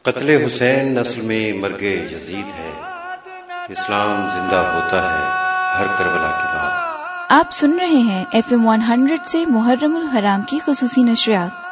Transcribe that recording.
कत्ले हुसैन नस्ल में मर्गे यजीद है, इस्लाम जिंदा होता है हर करबला के बाद। आप सुन रहे हैं FM 100 से मुहर्रमुल हराम की खुसूसी नशरियात।